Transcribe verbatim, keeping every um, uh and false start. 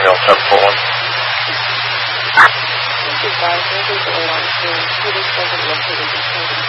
ยวครับผม This advisor is on to Peter doesn't look at it.